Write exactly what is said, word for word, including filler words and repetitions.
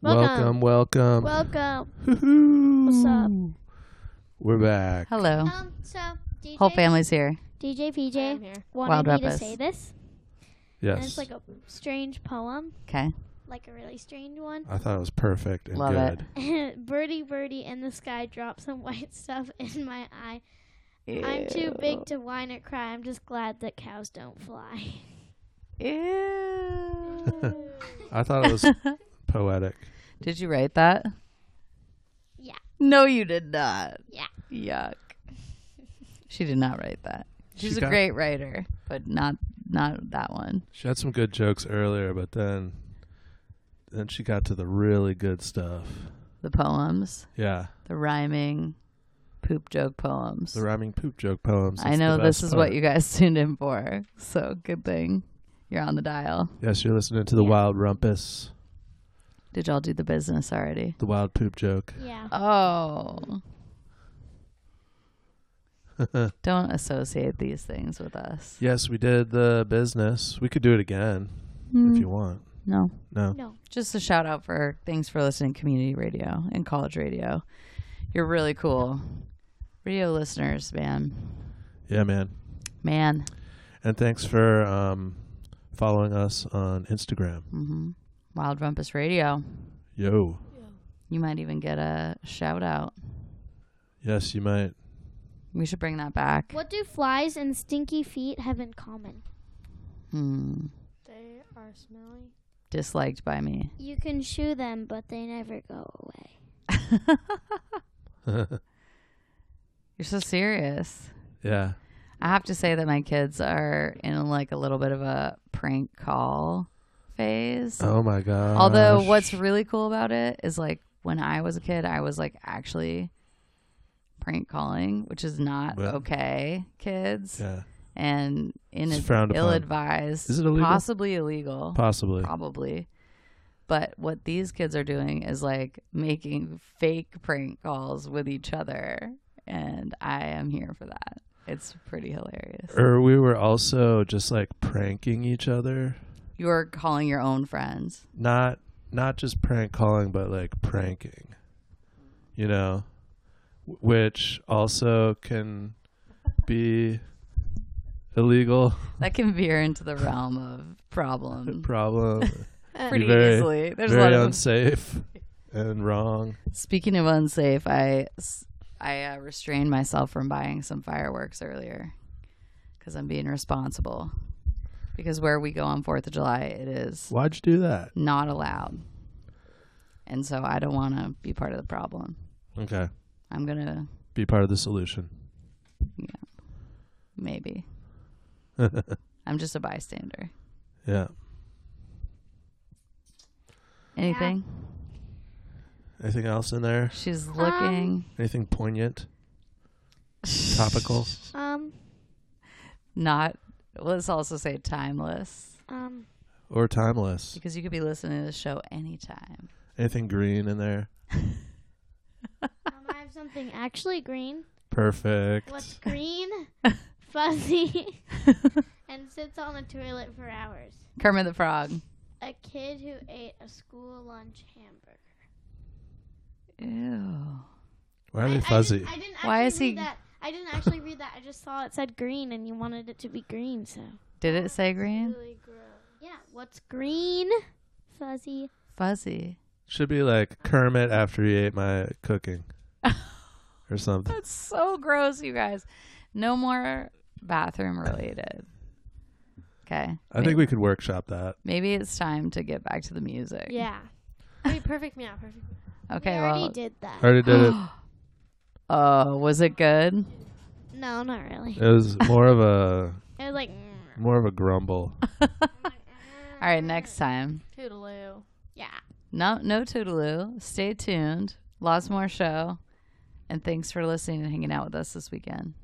Welcome, welcome. Welcome. Welcome. What's up? We're back. Hello. Um, so D J, Whole family's here. D J P J I'm here. wanted Wild me Rumpus. to say this. Yes. And it's like a strange poem, Okay. like a really strange one. I thought it was perfect and Love it. good. Birdie, birdie in the sky, drop some white stuff in my eye. I'm too big to whine or cry. I'm just glad that cows don't fly. Ew. I thought it was poetic. Did you write that? Yeah. No, you did not. Yeah. Yuck. She did not write that. She's She a got- great writer, but not not that one. She had some good jokes earlier, but then then she got to the really good stuff. The poems, Yeah. the rhyming poop joke poems. The rhyming poop joke poems. I That's know the this best is part. what you guys tuned in for. So good thing you're on the dial. Yes, you're listening to the Yeah. Wild Rumpus, Did y'all do the business already? the wild poop joke. Yeah. Oh. Don't associate these things with us. Yes, we did the business. We could do it again Hmm. if you want. No. No. No. Just a shout out for thanks for listening to community radio and college radio. You're really cool. Radio listeners, man. Yeah, man. Man. And thanks for um, following us on Instagram. Mm-hmm. Wild Rumpus Radio. Yo. You might even get a shout out. Yes, you might. We should bring that back. What do flies and stinky feet have in common? Hmm. They are smelly. Disliked by me. You can shoo them, but they never go away. You're so serious. Yeah. I have to say that my kids are in like a little bit of a prank call phase. Oh my god. Although what's really cool about it is like when I was a kid, I was like actually prank calling, which is not Well, okay, kids. Yeah. And in It's a frowned upon. ill-advised, Is it illegal? possibly illegal, Possibly. probably. But what these kids are doing is like making fake prank calls with each other, and I am here for that. It's pretty hilarious. Or we were also just like pranking each other. You're calling your own friends. Not not just prank calling, but like pranking. You know, W- which also can be illegal. That can veer into the realm of problem Problem. pretty very- easily. There's a Very lot of unsafe and wrong. Speaking of unsafe, I, s- I uh, restrained myself from buying some fireworks earlier because I'm being responsible. Because where we go on fourth of July, it is Why'd you do that? not allowed. And so I don't want to be part of the problem. Okay. I'm going to, Be part of the solution. maybe. I'm just a bystander. Yeah. Anything? Anything else in there? She's looking. Anything poignant? Topical? Um, Not, let's also say timeless. um, Or timeless? Because you could be listening to the show anytime. Anything green in there? um, I have something actually green. Perfect. What's green, fuzzy, and sits on the toilet for hours? Kermit the Frog. A kid who ate a school lunch hamburger. Ew. Why are I- they I fuzzy? didn't, I didn't Why actually is he- read that. I didn't actually read that. I just saw it said green, and you wanted it to be green, so. Did it say green? Really gross. Yeah, what's green, fuzzy? Fuzzy. Should be like Kermit after he ate my cooking. Or something. That's so gross, you guys. No more bathroom related. Okay. I think we could workshop that. Maybe it's time to get back to the music. Yeah. Wait, perfect me out. Perfect me Okay, we already well. did that. I already did it. Oh, was it good? No, not really. It was more of a It was like. more of a grumble. All right, next time. out. Toodaloo. Yeah. No, no toodaloo. Stay tuned. Lots more show. And thanks for listening and hanging out with us this weekend.